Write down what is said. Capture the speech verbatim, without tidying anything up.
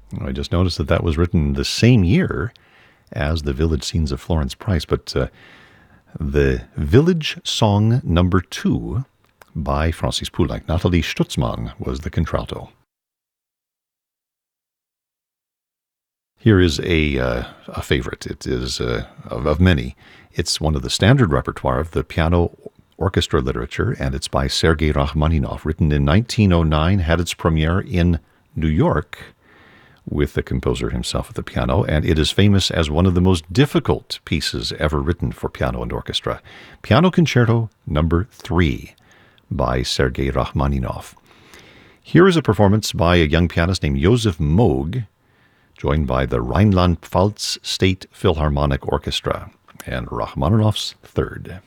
I just noticed that that was written the same year as the Village Scenes of Florence Price, but uh, the Village Song Number Two by Francis Poulenc. Nathalie Stutzmann was the contralto. Here is a uh, a favorite. It is uh, of, of many. It's one of the standard repertoire of the piano orchestra literature, and it's by Sergei Rachmaninoff, written in nineteen oh nine, had its premiere in New York with the composer himself at the piano, and it is famous as one of the most difficult pieces ever written for piano and orchestra. Piano Concerto Number Three by Sergei Rachmaninoff. Here is a performance by a young pianist named Josef Moog, joined by the Rhineland-Pfalz State Philharmonic Orchestra, and Rachmaninoff's Third.